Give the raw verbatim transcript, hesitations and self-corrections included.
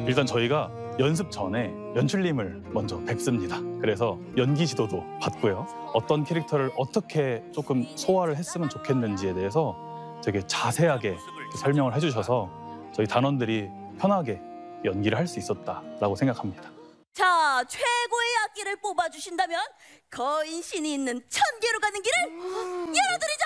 일단 저희가 연습 전에 연출님을 먼저 뵙습니다. 그래서 연기 지도도 받고요. 어떤 캐릭터를 어떻게 조금 소화를 했으면 좋겠는지에 대해서 되게 자세하게 설명을 해주셔서 저희 단원들이 편하게 연기를 할 수 있었다라고 생각합니다. 자, 최고의 악기를 뽑아주신다면 거인신이 있는 천계로 가는 길을 열어드리겠습니다.